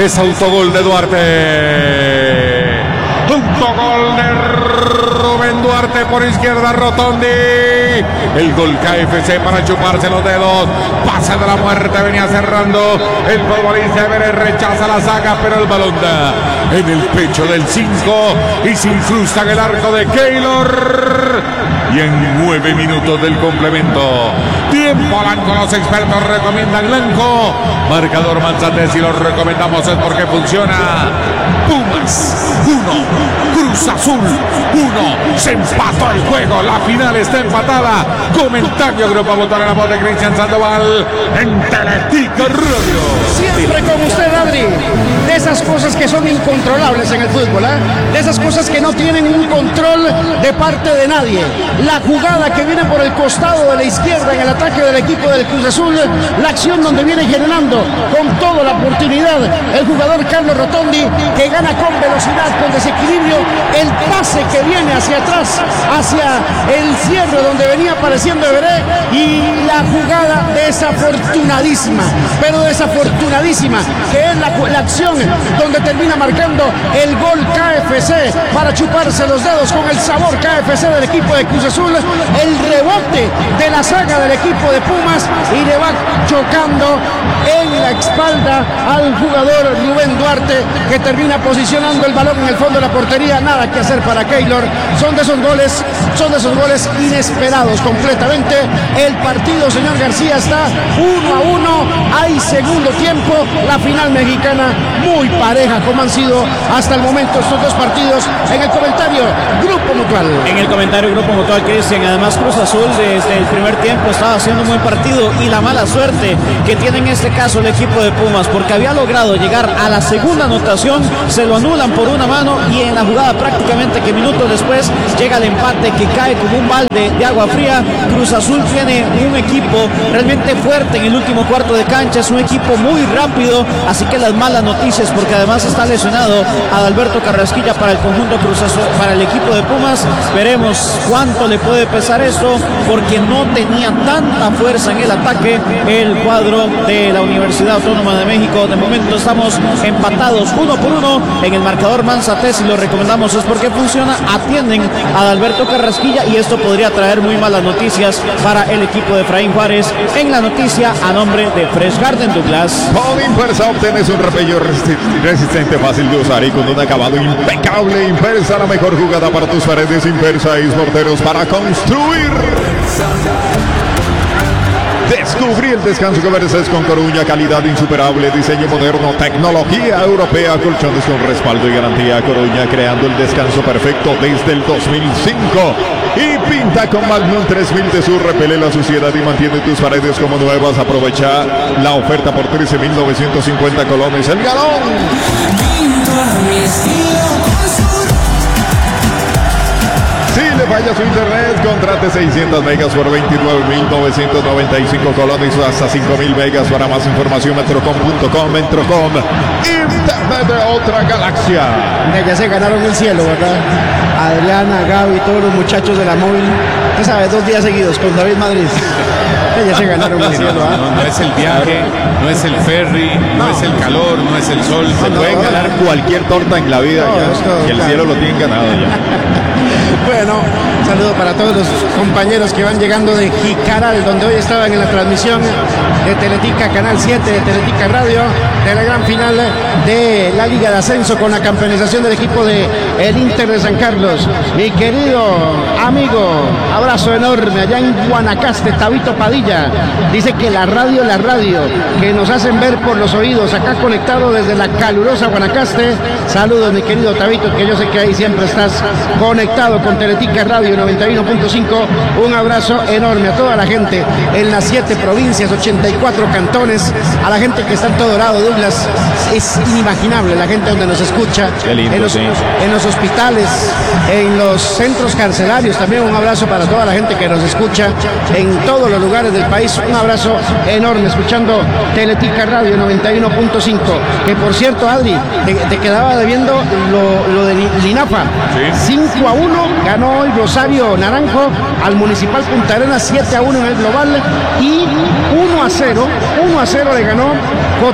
Es autogol de Duarte. Autogol de Rubén Duarte por izquierda, Rotondi. El gol KFC para chuparse los dedos. Pase de la muerte, venía cerrando. El futbolista Everett rechaza la saga, pero el balón da en el pecho del 5 y se incrusta en el arco de Keylor. Y en 9 minutos del complemento, tiempo blanco, los expertos recomiendan blanco. Marcador Manzanés, y lo recomendamos es porque funciona. Pumas 1, Cruz Azul 1. Se empató el juego, la final está empatada. Comentario Grupo Motor en la voz de Cristian Sandoval en Teletica Radio. Siempre con usted, Adri. De esas cosas que son incontrolables en el fútbol, de esas cosas que no tienen un control de parte de nadie. La jugada que viene por el costado de la izquierda en el ataque del equipo del Cruz Azul, la acción donde viene generando con toda la oportunidad el jugador Carlos Rotondi, que gana con velocidad, con desequilibrio, el pase que viene hacia atrás, hacia el cierre donde venía apareciendo Everett, y la jugada desafortunadísima, pero desafortunadísima, que es la acción donde termina marcando el gol KFC para chuparse los dedos con el sabor KFC del equipo de Cruz Azul. El rebote de la saga del equipo de Pumas y le va chocando en la espalda al jugador Rubén Duarte, que termina posicionando el balón en el fondo de la portería. Nada que hacer para Keylor. Son de esos goles inesperados completamente. El partido, señor García, está 1-1. Hay segundo tiempo. La final mexicana muy pareja, como han sido hasta el momento estos dos partidos. En el comentario Grupo Mutual. En el comentario Grupo Mutual, Cristian. Además, Cruz Azul desde el primer tiempo estaba haciendo un buen partido, y la mala suerte que tiene en este caso el equipo de Pumas, porque había logrado llegar a la segunda anotación, se lo anulan por una mano, y en la jugada prácticamente que minutos después llega el empate que cae como un balde de agua fría. Cruz Azul tiene un equipo realmente fuerte en el último cuarto de cancha, es un equipo muy rápido, así que las malas noticias, porque además está lesionado Adalberto Carrasquilla para el conjunto Cruz Azul, para el equipo de Pumas. Veremos cuánto le puede pesar eso, porque no tenía tanta fuerza en el ataque el cuadro de la Universidad Autónoma de México. De momento estamos empatados 1-1 en el marcador Manzanés, y lo recomendamos es porque funciona. Atienden a Adalberto Carrasquilla, y esto podría traer muy malas noticias para el equipo de Efraín Juárez. En la noticia, a nombre de Fresh Garden Douglas. Con Impersa obtienes un repello resistente, fácil de usar y con un acabado impecable. Impersa, la mejor jugada para tus paredes. Impersa y morteros para construir. Descubrí el descanso que mereces con Coruña, calidad insuperable, diseño moderno, tecnología europea, colchones con respaldo y garantía. Coruña, creando el descanso perfecto desde el 2005. Y pinta con Magnum 3000 de Sur, repele la suciedad y mantiene tus paredes como nuevas. Aprovecha la oferta por 13.950 colones el galón. Pinto a mi estilo. Si le falla su internet, contrate 600 megas por 29.995 colones, hasta 5.000 megas. Para más información, metrocom.com. Metrocom, internet de otra galaxia. Ya se ganaron el cielo, ¿verdad? Adriana, Gaby, todos los muchachos de la móvil. Usted sabe, 2 días seguidos con David Madrid. Ya se ganaron el cielo. No es el viaje, no es el ferry, no es el calor, no es el sol. Se pueden ganar cualquier torta en la vida, ya, y el cielo lo tienen ganado ya. Bueno, un saludo para todos los compañeros que van llegando de Jicaral, donde hoy estaban en la transmisión de Teletica Canal 7, de Teletica Radio, de la gran final de la Liga de Ascenso con la campeonización del equipo de el Inter de San Carlos. Mi querido amigo, abrazo enorme allá en Guanacaste, Tabito Padilla, dice que la radio que nos hacen ver por los oídos, acá conectado desde la calurosa Guanacaste. Saludos, mi querido Tabito, que yo sé que ahí siempre estás conectado con Teletica Radio 91.5. Un abrazo enorme a toda la gente en las 7 provincias, 84 cantones, a la gente que está en todo lado. Douglas, es inimaginable la gente donde nos escucha, lindo, en los hospitales, en los centros carcelarios. También un abrazo para toda la gente que nos escucha en todos los lugares del país. Un abrazo enorme, escuchando Teletica Radio 91.5. Que por cierto, Adri, te quedaba debiendo lo de Linafa. 5-1 ganó hoy Rosario Naranjo al Municipal Punta Arenas, 7-1 en el global, y 1-0 le ganó Cotobruz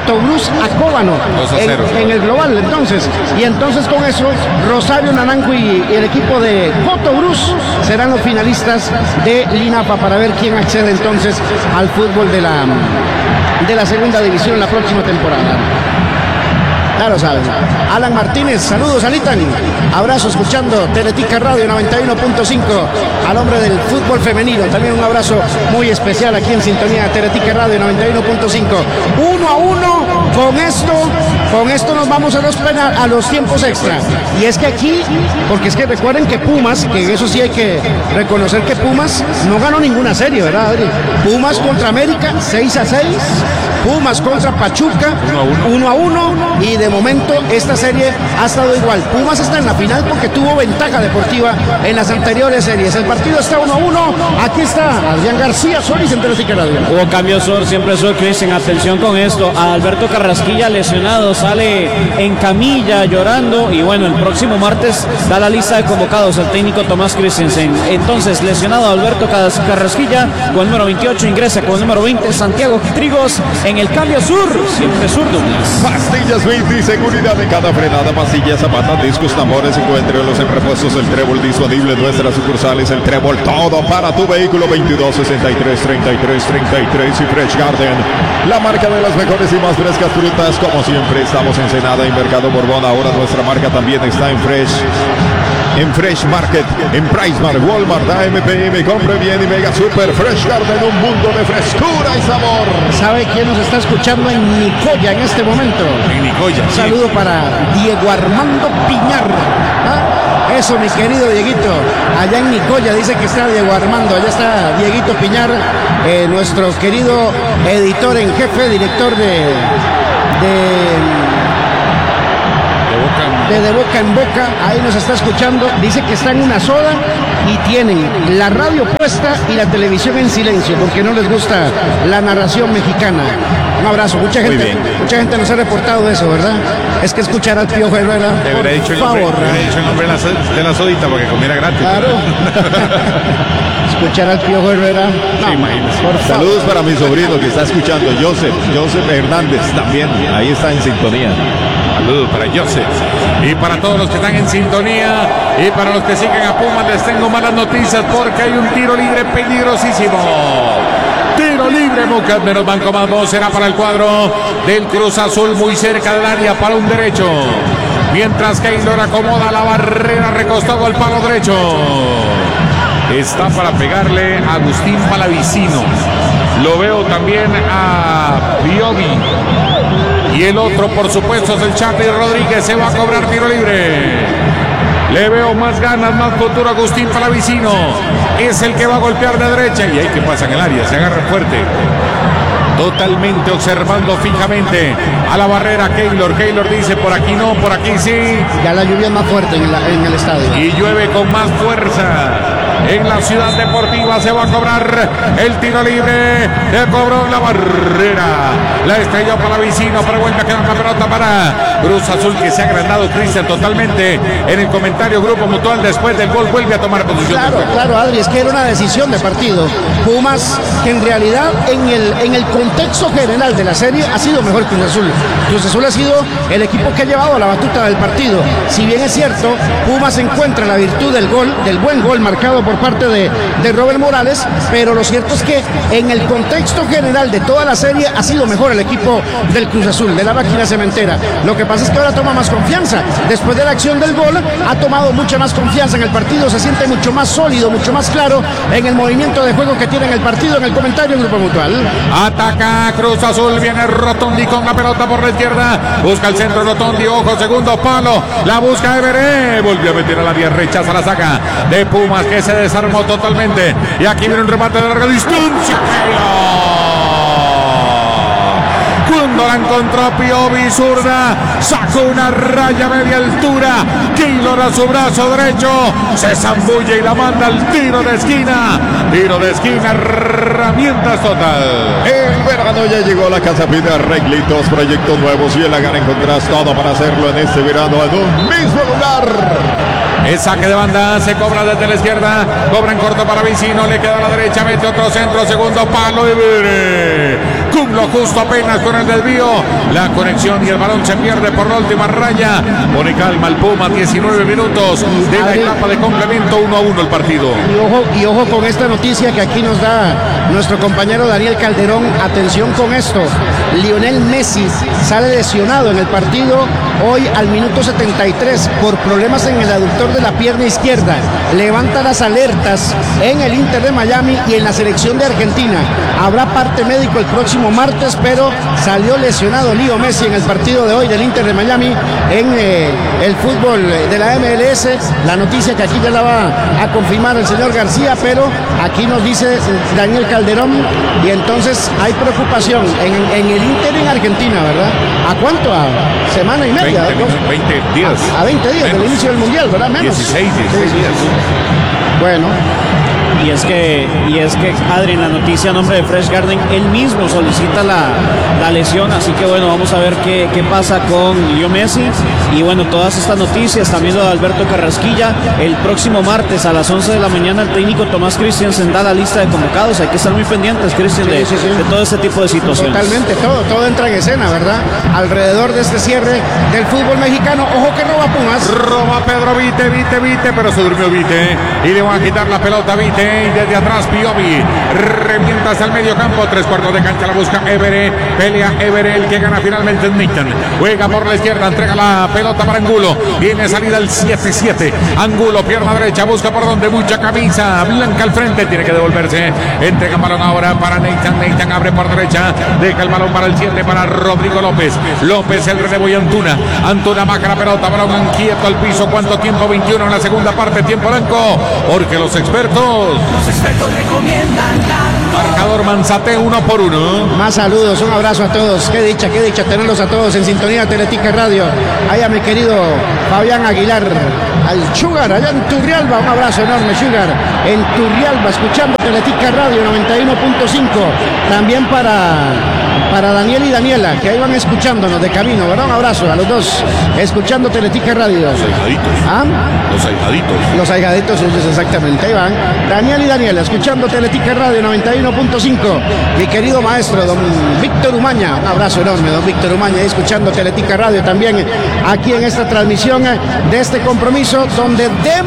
a Cóbano en el global. Entonces con eso Rosario Naranjo y el equipo de Coto Brus serán los finalistas de Linapa para ver quién accede entonces al fútbol de la segunda división la próxima temporada. Claro, saben. Alan Martínez, saludos, Alitan. Abrazo escuchando Teletica Radio 91.5 al hombre del fútbol femenino. También un abrazo muy especial aquí en sintonía de Teletica Radio 91.5. 1-1 con esto nos vamos a los tiempos extra. Y es que aquí, porque es que recuerden que Pumas, que eso sí hay que reconocer que Pumas no ganó ninguna serie, ¿verdad, Adri? Pumas contra América, 6-6. Pumas contra Pachuca, 1-1. Y de momento esta serie ha estado igual. Pumas está en la final porque tuvo ventaja deportiva en las anteriores series. El partido está 1-1. Aquí está Adrián García Solís en Teletica Radio. Hubo cambios, siempre Cristian. Atención con esto. A Alberto Carrasquilla lesionado, sale en camilla llorando. Y bueno, el próximo martes da la lista de convocados el técnico Tomás Christensen. Entonces, lesionado Alberto Carrasquilla con el número 28, ingresa con el número 20 Santiago Trigos en el cambio sur. Siempre sur, Douglas. Pastillas Vinci, seguridad en cada frenada, pastillas, zapatas, discos, tambores, encuéntrelos en repuestos El Trébol disponible en nuestras sucursales El Trébol, todo para tu vehículo. 22 63 33 33 y Fresh Garden, la marca de las mejores y más frescas frutas. Como siempre estamos en Senada y Mercado Borbón. Ahora nuestra marca también está en Fresh Market, en PriceMart, Walmart, AMPM, Compre Bien y Mega Super. Fresh Garden, un mundo de frescura y sabor. ¿Sabe quién nos está escuchando en Nicoya en este momento? En Nicoya. Un saludo para Diego Armando Piñar. ¿Ah? Eso, mi querido Dieguito. Allá en Nicoya dice que está Diego Armando. Allá está Dieguito Piñar, nuestro querido editor en jefe, director de boca en boca. Ahí nos está escuchando. Dice que está en una soda y tienen la radio puesta y la televisión en silencio porque no les gusta la narración mexicana. Un abrazo. Mucha gente nos ha reportado eso, ¿verdad? Es que escuchar al Piojo Herrera, por favor. Dicho el nombre de la sodita para que comiera gratis. Claro. Escuchar al Piojo Herrera. No, sí, saludos para mi sobrino que está escuchando, Joseph Hernández, también ahí está en sintonía. Saludos para Joseph y para todos los que están en sintonía y para los que siguen a Pumas. Les tengo malas noticias porque hay un tiro libre peligrosísimo. Tiro libre, menos banco más dos, será para el cuadro del Cruz Azul, muy cerca del área para un derecho. Mientras Keylor acomoda la barrera, recostado al palo derecho. Está para pegarle a Agustín Palavicino. Lo veo también a Piovi. Y el otro, por supuesto, es el Charly Rodríguez. Se va a cobrar tiro libre. Le veo más ganas, más futuro a Agustín Palavicino. Es el que va a golpear de derecha. Y ahí que pasa en el área, se agarra fuerte. Totalmente observando fijamente a la barrera Keylor. Keylor dice por aquí no, por aquí sí. Ya la lluvia es más fuerte en el estadio. Y llueve con más fuerza. En la Ciudad Deportiva se va a cobrar el tiro libre. Le cobró la barrera. La estrelló Palavicino. Pero vuelve a quedar la pelota para Cruz Azul, que se ha agrandado, Cristian, totalmente. En el comentario Grupo Mutual, después del gol vuelve a tomar posición. Claro, Adri, es que era una decisión de partido. Pumas, que en realidad en el contexto general de la serie ha sido mejor Cruz Azul. Cruz Azul ha sido el equipo que ha llevado la batuta del partido. Si bien es cierto, Pumas encuentra la virtud del gol, del buen gol marcado por parte de Robert Morales, pero lo cierto es que en el contexto general de toda la serie ha sido mejor el equipo del Cruz Azul, de la máquina cementera. Lo que pasa es que ahora toma más confianza. Después de la acción del gol, ha tomado mucha más confianza en el partido, se siente mucho más sólido, mucho más claro en el movimiento de juego que tiene en el partido. En el comentario Grupo Mutual. Ataca Cruz Azul, viene Rotondi con la pelota por la izquierda, busca el centro Rotondi, ojo, segundo palo, la busca Everé, volvió a meter a la área, rechaza la saca de Pumas, que se desarmó totalmente, y aquí viene un remate de larga distancia. Cuando la encontró Piovi, zurda, sacó una raya a media altura, Keylor a su brazo derecho, se zambulle y la manda al tiro de esquina, herramientas total. El verano ya llegó a la casa, pide arreglitos, proyectos nuevos y en la gana encontrarás todo para hacerlo en este verano en un mismo lugar. El saque de banda se cobra desde la izquierda, cobra en corto para Vicino, le queda a la derecha, mete otro centro, segundo palo y Cum lo justo apenas con el desvío. La conexión y el balón se pierde por la última raya. Pone calma el Puma, 19 minutos de la etapa de complemento, 1-1 el partido. Y ojo con esta noticia que aquí nos da nuestro compañero Daniel Calderón. Atención con esto. Lionel Messi sale lesionado en el partido hoy al minuto 73 por problemas en el aductor de la pierna izquierda. Levanta las alertas en el Inter de Miami y en la selección de Argentina. Habrá parte médico el próximo martes, pero salió lesionado Leo Messi en el partido de hoy del Inter de Miami en el fútbol de la MLS. La noticia que aquí ya la va a confirmar el señor García, pero aquí nos dice Daniel Calderón, y entonces hay preocupación en el Inter en Argentina, ¿verdad? ¿A cuánto? ¿A semana y media? 20 días. A 20 días del inicio del Mundial, ¿verdad? Menos. 16 días. Bueno. Y es que Adri, en la noticia a nombre de Fresh Garden, él mismo solicita la lesión, así que bueno, vamos a ver qué pasa con Leo Messi. Y bueno, todas estas noticias, también lo de Alberto Carrasquilla. El próximo martes a las 11 de la mañana el técnico Tomás Christiansen da la lista de convocados. Hay que estar muy pendientes, Cristian, de todo este tipo de situaciones. Totalmente, todo entra en escena, ¿verdad? Alrededor de este cierre del fútbol mexicano. Ojo que roba Pumas. Roba Pedro Vite, pero se durmió Vite. Y le van a quitar la pelota a Vite. Y desde atrás Piovi revienta hasta el medio campo, 3/4 de cancha, la busca Évere, pelea Évere, el que gana finalmente es Nathan, juega por la izquierda, entrega la pelota para Angulo, viene salida el 7-7, Angulo, pierna derecha, busca por donde, mucha camisa blanca al frente, tiene que devolverse, entrega el balón ahora para Nathan abre por derecha, deja el balón para el 7, para Rodrigo López el relevo y Antuna baja la pelota, balón inquieto al piso, ¿cuánto tiempo? 21 en la segunda parte, tiempo blanco, porque los expertos recomiendan marcador Manzate 1-1. Más saludos, un abrazo a todos. Qué dicha tenerlos a todos en sintonía Teletica Radio. Ahí a mi querido Fabián Aguilar, al Sugar, allá en Turrialba, un abrazo enorme, Sugar, en Turrialba, escuchando Teletica Radio 91.5. También para Daniel y Daniela, que ahí van escuchándonos de camino, ¿verdad? Un abrazo a los dos, escuchando Teletica Radio. Los ahijaditos. ¿Ah? Los ahijaditos, ellos exactamente, ahí van. Daniel y Daniela, escuchando Teletica Radio 91.5. Mi querido maestro, don Víctor Umaña, un abrazo enorme, don Víctor Umaña, escuchando Teletica Radio también aquí en esta transmisión de este compromiso, donde de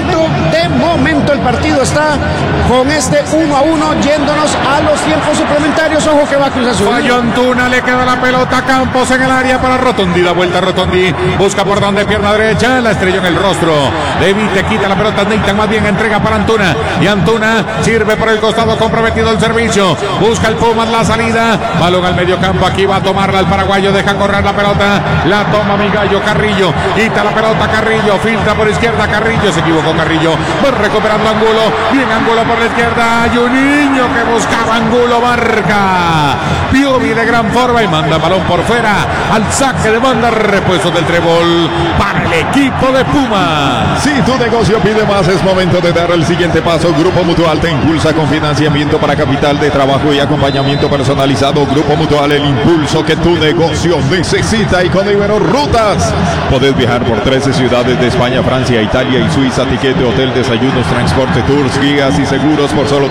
momento el partido está con este 1-1, yéndonos a los tiempos suplementarios. Ojo que va Cruz Azul. Falló Antuna, le queda la pelota a Campos en el área para Rotondi, da vuelta Rotondi, busca por donde, pierna derecha, la estrelló en el rostro. David te quita la pelota, Nathan más bien entrega para Antuna, y Antuna sirve por el costado, comprometido el servicio, busca el Pumas la salida, balón al medio campo, aquí va a tomarla el paraguayo, deja correr la pelota, la toma mi gallo Carrillo, quita la pelota Carrillo, filtra por izquierda Carrillo, se equivocó Carrillo, va recuperando Angulo, bien Angulo por la izquierda, hay un niño que buscaba Angulo, marca Piovi de gran forma y manda balón por fuera, al saque de banda, repuesto del trébol para el equipo de Pumas. Si tu negocio pide más, es momento de dar el siguiente paso. Grupo Mutual te impulsa con financiamiento para capital de trabajo y acompañamiento personalizado. Grupo Mutual, el impulso que tu negocio necesita. Y con Ibero Rutas podés viajar por 13 ciudades de España, Francia, Italia y Suiza. Ticket de hotel, desayunos, transporte, tours, guías y seguros por solo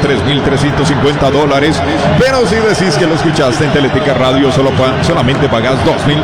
$3,350. Pero si decís que lo escuchaste en Teletica Radio, solamente pagás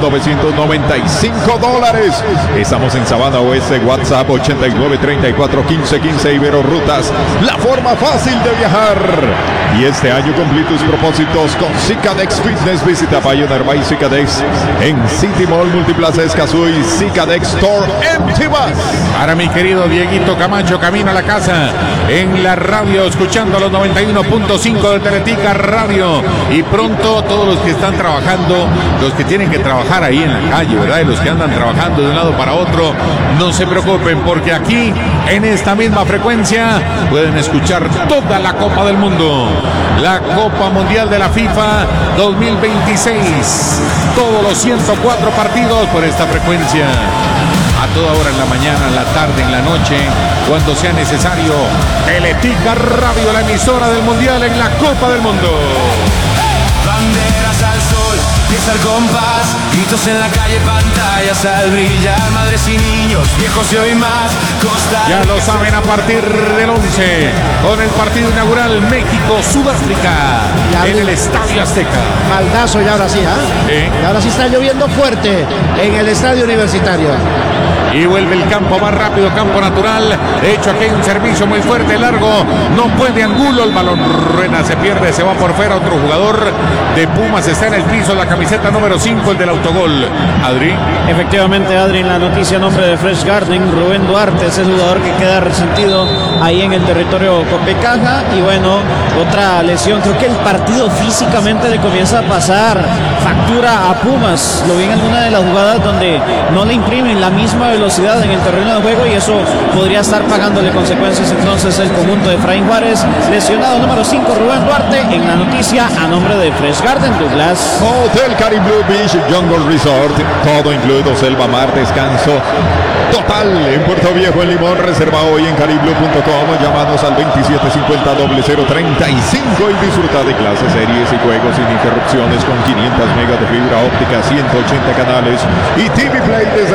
$2,995. Estamos en Sabana Oeste, WhatsApp 89341515. Ibero Rutas, la forma fácil de viajar. Y este año cumplí tus propósitos con Cicadex Fitness. Visita Pioneer by Cicadex en City Mall, Multiplaza Escazú y Cicadex Store en Tibas. Para mi querido Dieguito Camacho, camino a la casa en la radio, escuchando los 91.5 de Teletica Radio. Y pronto todos los que están trabajando, los que tienen que trabajar ahí en la calle, ¿verdad? Y los que andan trabajando de un lado para otro, no se preocupen, porque aquí en esta misma frecuencia pueden escuchar toda la Copa del Mundo, la Copa Mundial de la FIFA 2026, todos los 104 partidos por esta frecuencia, a toda hora, en la mañana, en la tarde, en la noche, cuando sea necesario. Teletica Radio, la emisora del Mundial en la Copa del Mundo. banderas al sol, al compás, gritos en la calle, pantallas al brillar, madres y niños, viejos y hoy más. Ya lo saben, a partir del 11, con el partido inaugural México-Sudáfrica en el Estadio Azteca. Maldazo, y ahora sí, Y ahora sí está lloviendo fuerte en el Estadio Universitario. Y vuelve el campo más rápido, campo natural. De hecho, aquí hay un servicio muy fuerte, largo. No puede Angulo, el balón rueda, se pierde, se va por fuera. Otro jugador de Pumas está en el piso, la camiseta número 5, el del autogol. Adri. Efectivamente, Adri, en la noticia a nombre de Fresh Garden, Rubén Duarte es el jugador que queda resentido ahí en el territorio Copecaja. Y bueno, otra lesión. Creo que el partido físicamente le comienza a pasar factura a Pumas. Lo vi en alguna de las jugadas donde no le imprimen la misma velocidad en el terreno de juego y eso podría estar pagándole consecuencias entonces el conjunto de Efraín Juárez. Lesionado número 5 Rubén Duarte, en la noticia a nombre de Fresh Garden. Douglas. Hotel Caribe Blue Beach Jungle Resort, todo incluido, selva, mar, descanso total en Puerto Viejo, en Limón. Reserva hoy en cariblue.com, llámanos al 2750-0035 y disfruta de clases, series y juegos sin interrupciones con 500 megas de fibra óptica, 180 canales y TV Play desde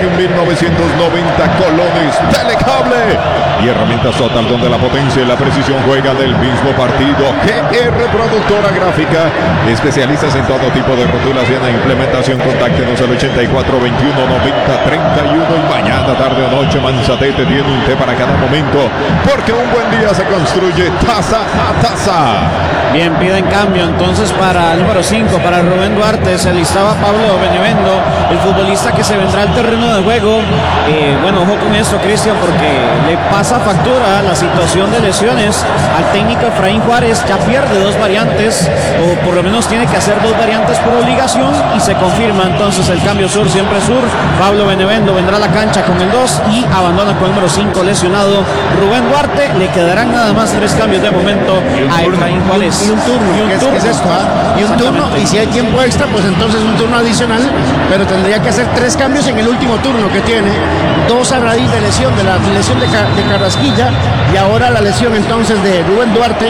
31.990 colones. Telecable y herramientas Total, donde la potencia y la precisión juegan del mismo partido. GR Productora Gráfica, especialistas en todo tipo de rotulación e implementación. Contáctenos al 84 21 90 31 y mañana, tarde o noche, Manzatete tiene un té para cada momento, porque un buen día se construye taza a taza. Bien, piden cambio entonces para el número 5, para Rubén Duarte. Se listaba Pablo Benevendo, el futbolista que se vendrá al terreno de juego. Bueno, ojo con esto, Cristian, porque le pasa factura la situación de lesiones al técnico Efraín Juárez. Ya pierde 2 variantes, o por lo menos tiene que hacer 2 variantes por obligación, y se confirma entonces el cambio sur, siempre sur. Pablo Benevendo vendrá a la cancha con el 2 y abandona con el número 5 lesionado Rubén Duarte. Le quedarán nada más 3 cambios de momento a Efraín Juárez. Y un turno, ¿qué es esto? Y un turno, y si hay tiempo extra, pues entonces un turno adicional, pero tendría que hacer 3 cambios en el último turno que tiene, 2 a raíz de lesión, de la lesión de Carrasquilla, y ahora la lesión entonces de Rubén Duarte,